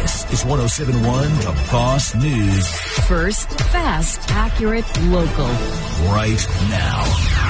This is 107.1 The Boss News. First, fast, accurate, local. Right now.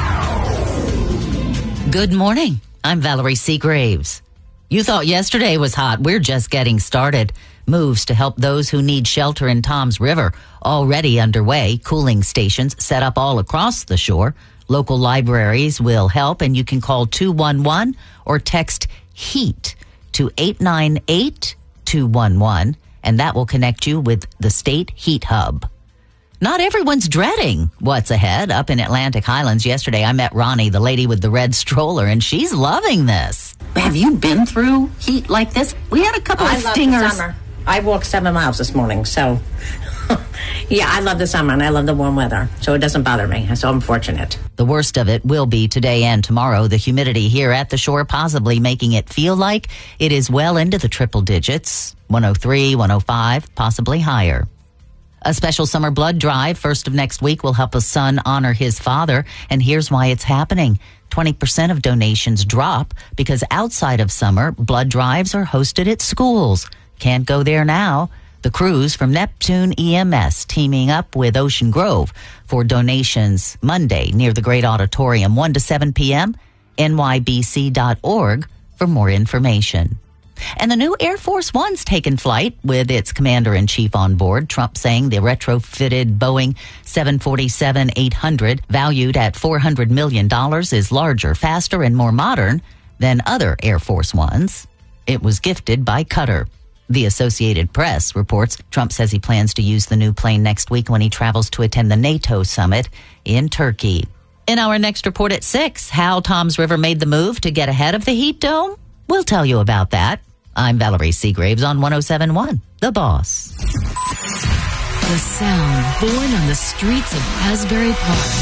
Good morning. I'm Valerie Seagraves. You thought yesterday was hot. We're just getting started. Moves to help those who need shelter in Toms River already underway. Cooling stations set up all across the shore. Local libraries will help, and you can call 211 or text HEAT to 898-211, and that will connect you with the State Heat Hub. Not everyone's dreading what's ahead. Up in Atlantic Highlands yesterday, I met Ronnie, the lady with the red stroller, and she's loving this. Have you been through heat like this? We had a couple of stingers. I love the summer. I walked 7 miles this morning, so yeah, I love the summer and I love the warm weather, so it doesn't bother me. So I'm fortunate. The worst of it will be today and tomorrow. The humidity here at the shore possibly making it feel like it is well into the triple digits, 103, 105, possibly higher. A special summer blood drive, first of next week, will help a son honor his father, and here's why it's happening. 20% of donations drop because outside of summer, blood drives are hosted at schools. Can't go there now. The crews from Neptune EMS teaming up with Ocean Grove for donations Monday near the Great Auditorium, 1 to 7 p.m., nybc.org for more information. And the new Air Force One's taken flight with its commander-in-chief on board. Trump saying the retrofitted Boeing 747-800, valued at $400 million, is larger, faster, and more modern than other Air Force Ones. It was gifted by Qatar. The Associated Press reports Trump says he plans to use the new plane next week when he travels to attend the NATO summit in Turkey. In our next report at 6, how Toms River made the move to get ahead of the heat dome? We'll tell you about that. I'm Valerie Seagraves on 107.1 The Boss. The sound born on the streets of Asbury Park.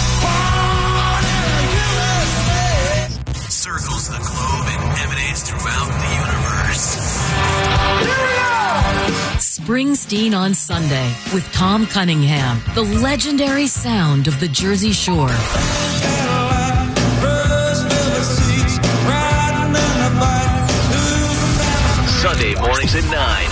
Circles the globe and emanates throughout the universe. Springsteen on Sunday with Tom Cunningham, the legendary sound of the Jersey Shore. Sunday mornings at 9